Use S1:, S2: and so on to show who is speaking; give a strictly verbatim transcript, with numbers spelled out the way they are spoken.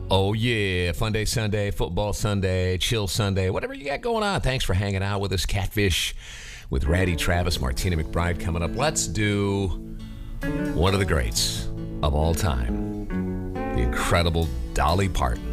S1: Oh, yeah. Fun Day Sunday, Football Sunday, Chill Sunday, whatever you got going on. Thanks for hanging out with us. Catfish with Randy Travis, Martina McBride coming up. Let's do one of the greats of all time, the incredible Dolly Parton.